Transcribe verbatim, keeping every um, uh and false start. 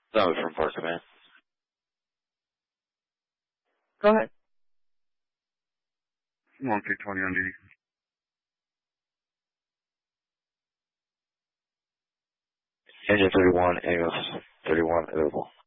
Zoe from Park Command. Go ahead. one K twenty on duty. Engine thirty-one, ambulance thirty-one available.